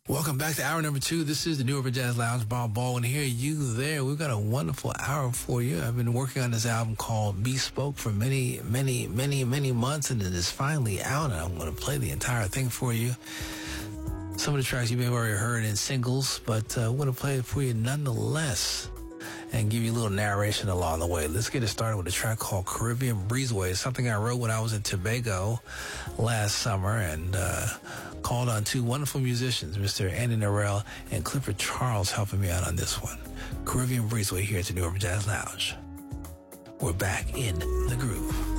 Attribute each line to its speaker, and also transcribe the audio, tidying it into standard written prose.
Speaker 1: Welcome back to hour number 2. This is the New Urban Jazz Lounge. Bob Baldwin here, you there. We've got a wonderful hour for you. I've been working on this album called Bespoke for many months, and it is finally out, and I'm going to play the entire thing for you. Some of the tracks you may have already heard in singles, but I'm going to play it for you nonetheless and give you a little narration along the way. Let's get it started with a track called Caribbean Breezeway. It's something I wrote when I was in Tobago last summer and called on two wonderful musicians, Mr. Andy Narell and Clifford Charles, helping me out on this one. Caribbean Breezeway here at the New Urban Jazz Lounge. We're back in the groove.